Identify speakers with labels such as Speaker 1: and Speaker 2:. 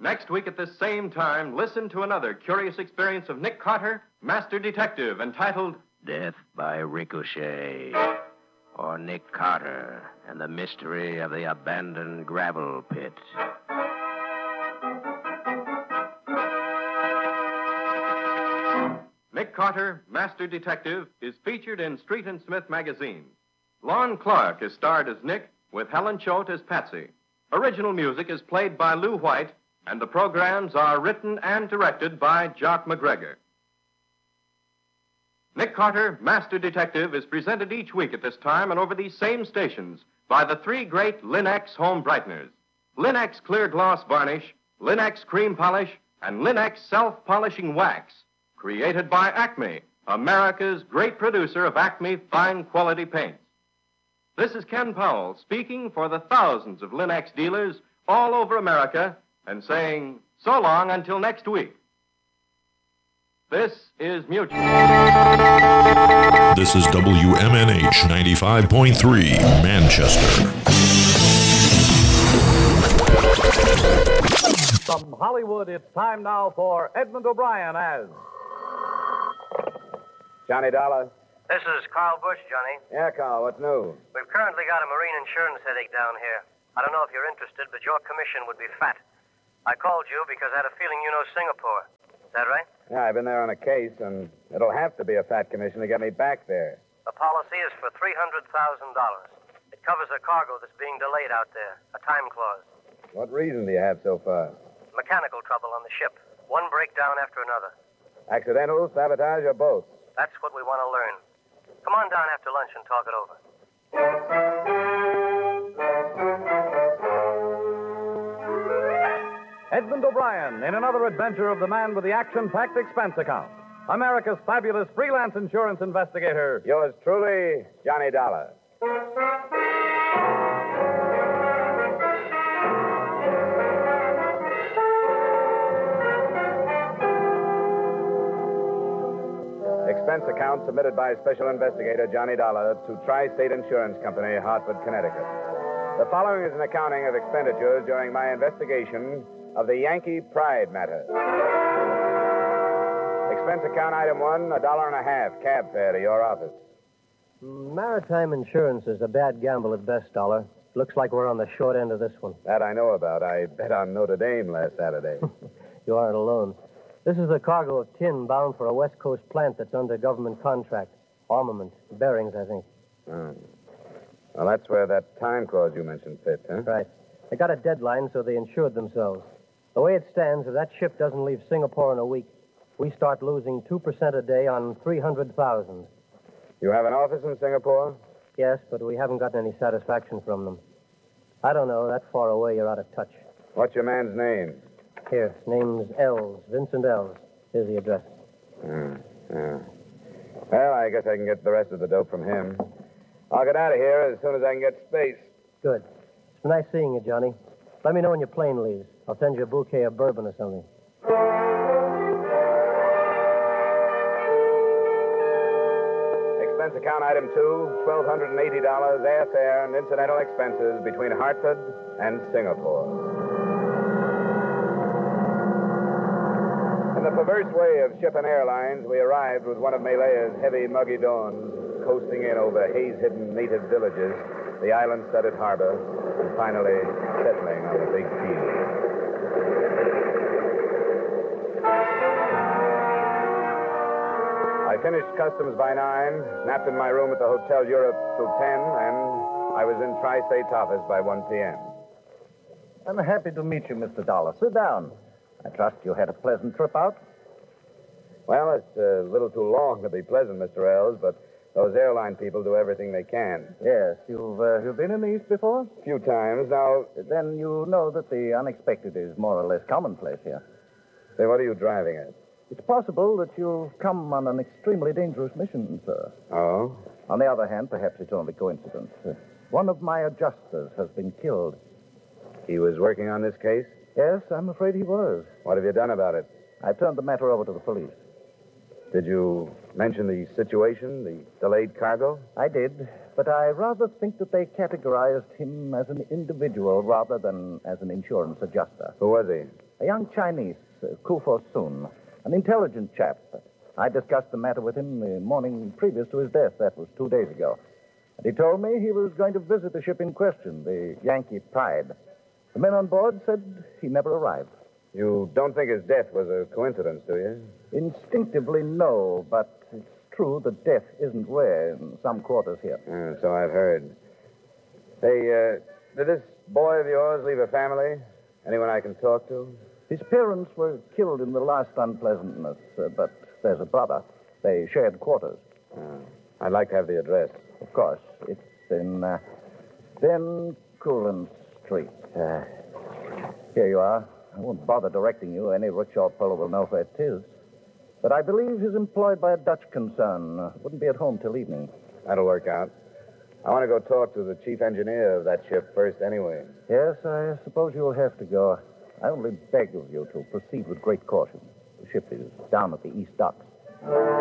Speaker 1: Next week at this same time, listen to another curious experience of Nick Carter, Master Detective, entitled
Speaker 2: Death by Ricochet, or Nick Carter and the Mystery of the Abandoned Gravel Pit.
Speaker 1: Nick Carter, Master Detective, is featured in Street and Smith magazine. Lon Clark is starred as Nick, with Helen Choate as Patsy. Original music is played by Lou White, and the programs are written and directed by Jock McGregor. Nick Carter, Master Detective, is presented each week at this time and over these same stations by the three great Linex home brighteners: Linex Clear Gloss Varnish, Linex Cream Polish, and Linex Self-Polishing Wax, created by Acme, America's great producer of Acme fine quality paints. This is Ken Powell speaking for the thousands of Linex dealers all over America and saying so long until next week. This is Mutual.
Speaker 3: This is WMNH 95.3, Manchester.
Speaker 4: From Hollywood, it's time now for Edmund O'Brien as...
Speaker 5: Johnny Dollar.
Speaker 6: This is Carl Bush, Johnny.
Speaker 5: Yeah, Carl, what's new?
Speaker 6: We've currently got a marine insurance headache down here. I don't know if you're interested, but your commission would be fat. I called you because I had a feeling you know Singapore. Is that right?
Speaker 5: Yeah, I've been there on a case, and it'll have to be a fat commission to get me back there.
Speaker 6: The policy is for $300,000. It covers a cargo that's being delayed out there, a time clause.
Speaker 5: What reason do you have so far?
Speaker 6: Mechanical trouble on the ship. One breakdown after another.
Speaker 5: Accidental, sabotage, or both?
Speaker 6: That's what we want to learn. Come on down after lunch and talk it over.
Speaker 4: Edmund O'Brien in another adventure of the man with the action-packed expense account. America's fabulous freelance insurance investigator.
Speaker 5: Yours truly, Johnny Dollar. Expense account submitted by Special Investigator Johnny Dollar to Tri-State Insurance Company, Hartford, Connecticut. The following is an accounting of expenditures during my investigation of the Yankee Pride matter. Expense account item one, $1.50 cab fare to your office.
Speaker 7: Maritime insurance is a bad gamble at best, Dollar. Looks like we're on the short end of this one.
Speaker 5: That I know about. I bet on Notre Dame last Saturday.
Speaker 7: You aren't alone. This is a cargo of tin bound for a West Coast plant that's under government contract. Armament. Bearings, I think.
Speaker 5: Oh. Well, that's where that time clause you mentioned fits, huh?
Speaker 7: Right. They got a deadline, so they insured themselves. The way it stands, if that ship doesn't leave Singapore in a week, we start losing 2% a day on 300,000.
Speaker 5: You have an office in Singapore?
Speaker 7: Yes, but we haven't gotten any satisfaction from them. I don't know. That far away, you're out of touch.
Speaker 5: What's your man's name?
Speaker 7: Here, name's Ells, Vincent Ells. Here's the address.
Speaker 5: Yeah. Well, I guess I can get the rest of the dope from him. I'll get out of here as soon as I can get space.
Speaker 7: Good. It's nice seeing you, Johnny. Let me know when your plane leaves. I'll send you a bouquet of bourbon or something.
Speaker 5: Expense account item two, $1,280 airfare and incidental expenses between Hartford and Singapore. In the perverse way of ship and airlines, we arrived with one of Malaya's heavy, muggy dawns, coasting in over haze-hidden native villages, the island-studded harbor, and finally settling on the big field. I finished customs by 9, napped in my room at the Hotel Europe till 10, and I was in Tri-State's office by 1 p.m.
Speaker 4: I'm happy to meet you, Mr. Dollar. Sit down. I trust you had a pleasant trip out?
Speaker 5: Well, it's a little too long to be pleasant, Mr. Ells, but those airline people do everything they can.
Speaker 4: Yes. You've been in the East before?
Speaker 5: A few times. Now,
Speaker 4: Then you know that the unexpected is more or less commonplace here.
Speaker 5: say, what are you driving at?
Speaker 4: It's possible that you've come on an extremely dangerous mission, sir.
Speaker 5: Oh?
Speaker 4: On the other hand, perhaps it's only coincidence. One of my adjusters has been killed.
Speaker 5: He was working on this case?
Speaker 4: Yes, I'm afraid he was.
Speaker 5: What have you done about it?
Speaker 4: I turned the matter over to the police.
Speaker 5: Did you mention the situation, the delayed cargo?
Speaker 4: I did.
Speaker 8: but I rather think that they categorized him as an individual rather than as an insurance adjuster.
Speaker 5: Who was he?
Speaker 8: A young Chinese, Kufo Sun, an intelligent chap. I discussed the matter with him the morning previous to his death. That was 2 days ago. And he told me he was going to visit the ship in question, the Yankee Pride. The men on board said he never arrived.
Speaker 5: You don't think his death was a coincidence, do you?
Speaker 8: Instinctively, no, but it's true that death isn't rare in some quarters here.
Speaker 5: So I've heard. Hey, did this boy of yours leave a family? Anyone I can talk to?
Speaker 8: His parents were killed in the last unpleasantness, but there's a brother. They shared quarters.
Speaker 5: I'd like to have the address.
Speaker 8: Of course. It's in 10 Coolan Street. Here you are. I won't bother directing you. Any rickshaw fellow will know where it is. But I believe he's employed by a Dutch concern. Wouldn't be at home till evening.
Speaker 5: That'll work out. I want to go talk to the chief engineer of that ship first anyway.
Speaker 8: Yes, I suppose you'll have to go. I only beg of you to proceed with great caution. The ship is down at the east docks.